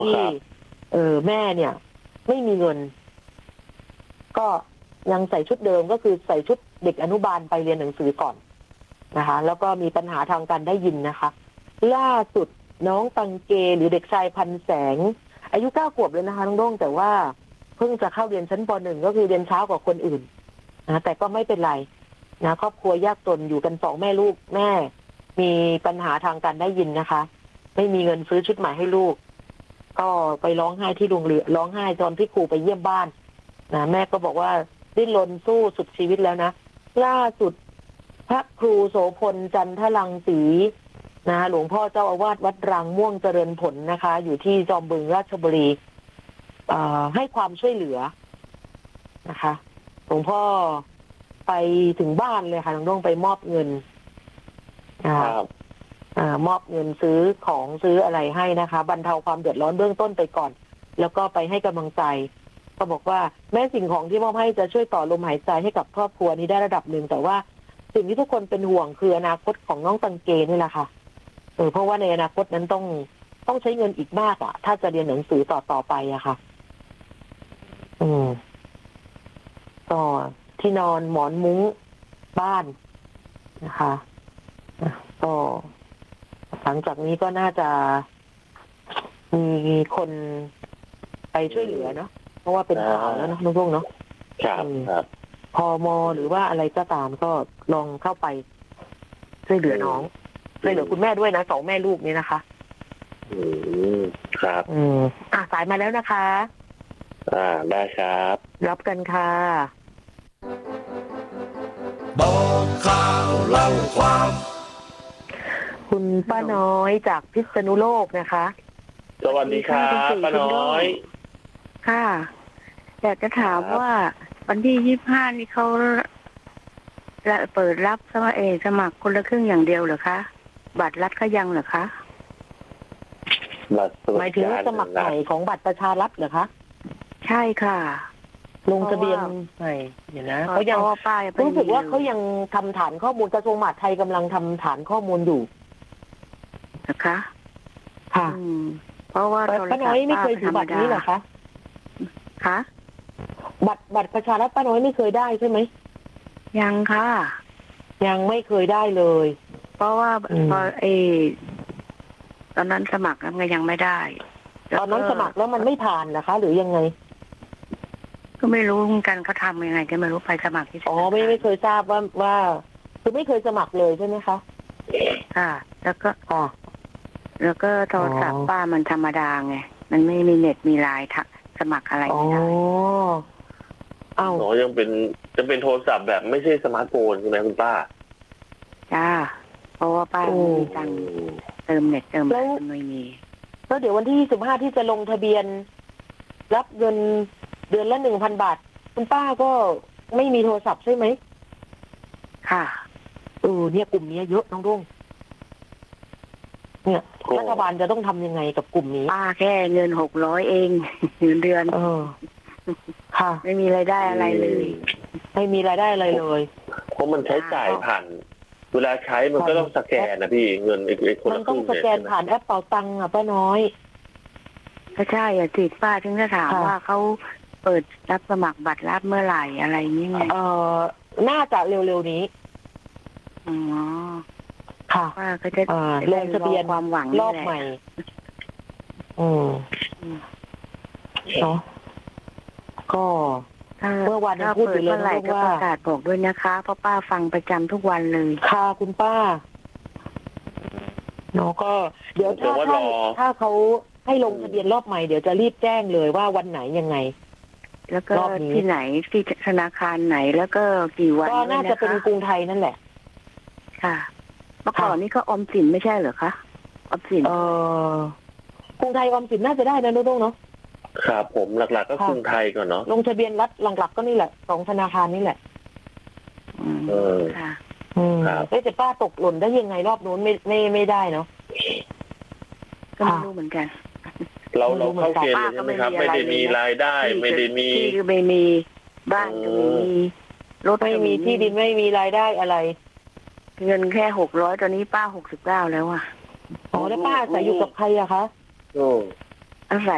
ที่แม่เนี่ยไม่มีเงินก็ยังใส่ชุดเดิมก็คือใส่ชุดเด็กอนุบาลไปเรียนหนังสือก่อนนะคะแล้วก็มีปัญหาทางการได้ยินนะคะล่าสุดน้องตังเกหรือเด็กชายพันแสงอายุ9 ขวบเลยนะคะน้องโด่งแต่ว่าเพิ่งจะเข้าเรียนชั้นป .1 ก็คือเรียนเช้ากว่าคนอื่นนะแต่ก็ไม่เป็นไรนะครอบครัวยากจนอยู่กัน2 แม่ลูกแม่มีปัญหาทางการได้ยินนะคะไม่มีเงินซื้อชุดใหม่ให้ลูกก็ไปร้องไห้ที่โรงเรียนร้องไห้ตอนที่ครูไปเยี่ยมบ้านนะแม่ก็บอกว่าดิ้นรนสู้สุดชีวิตแล้วนะล่าสุดพระครูโสพลจันทรังสีนะหลวงพ่อเจ้าอาวาสวัดรังม่วงเจริญผลนะคะอยู่ที่จอมบึงราชบุรีให้ความช่วยเหลือนะคะหลวงพ่อไปถึงบ้านเลยค่ะน้องต้องไปมอบเงินมอบเงินซื้อของซื้ออะไรให้นะคะบรรเทาความเดือดร้อนเบื้องต้นไปก่อนแล้วก็ไปให้กำลังใจก็บอกว่าแม้สิ่งของที่มอบให้จะช่วยต่อลมหายใจให้กับครอบครัวนี้ได้ระดับหนึ่งแต่ว่าสิ่งที่ทุกคนเป็นห่วงคืออนาคตของน้องตังเกนี่แหละค่ะเพราะว่าในอนาคตนั้นต้องใช้เงินอีกมากอ่ะถ้าจะเรียนหนังสือต่อไปอะค่ะก็ที่นอนหมอนมุ้งบ้านนะคะก็หลังจากนี้ก็น่าจะมีคนไปช่วยเหลือเนาะเพราะว่าเป็นข่าวแล้วเนาะลุงเนาะครับพมหรือว่าอะไรก็ตามก็ลองเข้าไปช่วยเหลือน้องช่วยเหลือคุณแม่ด้วยนะ2 แม่ลูกนี้นะคะครับสายมาแล้วนะคะได้ครับรับกันค่ะบอกข่าวเล่าความคุณป้าน้อยจากพิษณุโลกนะคะสวัสดีครับป้าน้อยค่ะอยากจะถามว่าวันที่25นี่เขาเปิดรับสมัครคนละครึ่งอย่างเดียวเหรอคะบัตรรัฐก็ยังเหรอคะหมายถึงสมัครใหม่ของบัตรประชารัฐเหรอคะใช่ค่ะลงทะเบียนใหม่เดี๋ยวนะเขายังรู้สึกว่าเขายังทำฐานข้อมูลกระทรวงมหาดไทยกำลังทำฐานข้อมูลอยู่นะคะค่ะเพราะว่าป้าน้อยไม่เคยถือบัตรนี้เหรอคะคะบัตรประชารัฐป้าน้อยไม่เคยได้ใช่ไหมยังค่ะยังไม่เคยได้เลยเพราะว่าพอตอนนั้นสมัครแล้วยังไม่ได้ตอนนั้นสมัครแล้วมันไม่ผ่านนะคะ หรือยังไงก็ไม่รู้เหมือนกันเขาทำยังไงก็ไม่รู้ไปสมัครที่ไม่เคยทราบว่าคือไม่เคยสมัครเลยใช่ไหมคะค่ะแล้วก็โทรศัพท์ป้ามันธรรมดาไงมันไม่มีเน็ตมีไลน์สมัครอะไรไม่ได้ยังเป็นโทรศัพท์แบบไม่ใช่สมาร์ทโฟนใช่ไหมคุณป้าจ้าเพราะว่าป้าไม่มีตังค์เติมเน็ตเติมอะไรไม่มีแล้วเดี๋ยววันที่25ที่จะลงทะเบียนรับเงินเดือนละ 1,000 บาทคุณป้าก็ไม่มีโทรศัพท์ใช่ไหมค่ะเนี่ยกลุ่มนี้เยอะน้องรุ่งเนี่ยรัฐบาลจะต้องทำยังไงกับกลุ่มนี้ป้าแค่เงิน600เองเงินเดือนค่ะไม่มีรายได้อะไรเลยไม่มีรายได้อะไรเลยเพราะมันใช้จ่ายผ่านเวลาใช้มันก็ต้องสแกนนะพี่เงินคนมันต้องสแกนผ่านแอปเป๋าตังค์ป้าน้อยก็ใช่สิป้าถึงจะถามว่าเขาเปิดรับสมัครบัตรรับเมื่อไหร่อะไรนี่ไงน่าจะเร็วๆนี้ค่ะป้าก็จะลงทะเบียนความหวังรอบใหม่เนาะก็เมื่อวันพูดอยู่เลยว่าประกาศบอกด้วยนะคะเพราะป้าฟังประจำทุกวันเลยค่ะคุณป้าเนาะก็เดี๋ยวถ้าเขาให้ลงทะเบียนรอบใหม่เดี๋ยวจะรีบแจ้งเลยว่าวันไหนยังไงแล้วก็ที่ไหนที่ธนาคารไหนแล้วก็กี่วันก็น่าจะเป็นกรุงไทยนั่นแหละค่ะเมื่อก่อนนี้ก็ออมสินไม่ใช่เหรอคะออมสินกรุงไทยออมสินน่าจะได้นะน้องเนาะครับผมหลักๆก็กรุงไทยก่อนเนาะลงทะเบียนรัฐหลักๆก็นี่แหละ2 ธนาคารนี่แหละค่ะแต่ป้าตกหล่นได้ยังไงรอบนู้นไม่ได้เนาะก็ไม่รู้เหมือนกันเราเข้าเกณฑ์ใช่ไหมครับไม่ได้มีรายได้ไม่ได้มีที่ไม่มีบ้านก็ไม่มีรถไม่มีที่ดินไม่มีรายได้อะไรเงินแค่600ตอนนี้ป้า69แล้วอ่ะแล้วป้าอาศัยอยู่กับใครอะคะอาศัย